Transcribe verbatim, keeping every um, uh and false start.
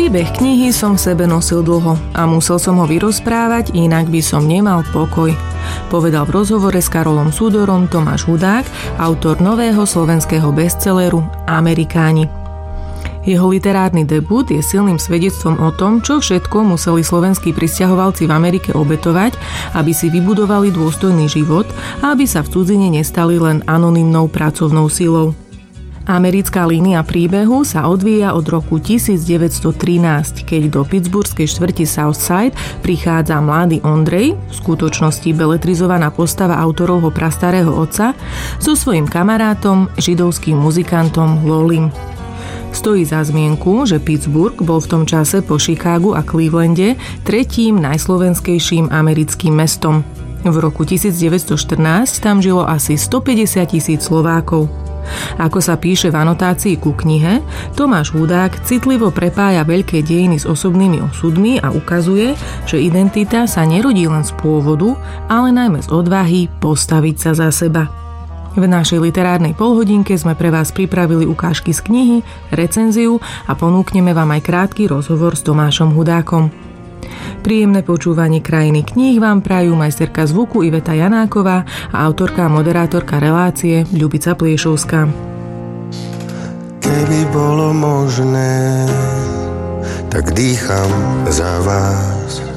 Príbeh knihy som v sebe nosil dlho a musel som ho vyrozprávať, inak by som nemal pokoj, povedal v rozhovore s Karolom Sudorom Tomáš Hudák, autor nového slovenského bestselleru Amerikáni. Jeho literárny debut je silným svedectvom o tom, čo všetko museli slovenskí prisťahovalci v Amerike obetovať, aby si vybudovali dôstojný život a aby sa v cudzine nestali len anonymnou pracovnou silou. Americká línia príbehu sa odvíja od roku devätnásťstotrinásť, keď do pittsburghskej štvrti Southside prichádza mladý Ondrej, v skutočnosti beletrizovaná postava autorovho prastarého otca, so svojím kamarátom, židovským muzikantom Lolim. Stojí za zmienku, že Pittsburgh bol v tom čase po Chicagu a Clevelande tretím najslovenskejším americkým mestom. V roku devätnásťstoštrnásť tam žilo asi stopäťdesiat tisíc Slovákov. Ako sa píše v anotácii ku knihe, Tomáš Hudák citlivo prepája veľké dejiny s osobnými osudmi a ukazuje, že identita sa nerodí len z pôvodu, ale najmä z odvahy postaviť sa za seba. V našej literárnej polhodinke sme pre vás pripravili ukážky z knihy, recenziu a ponúkneme vám aj krátky rozhovor s Tomášom Hudákom. Príjemné počúvanie Krajiny kníh vám prajú majsterka zvuku Iveta Janáková a autorka a moderátorka relácie Ľubica Pliešovská. Keby bolo možné, tak dýcham za vás.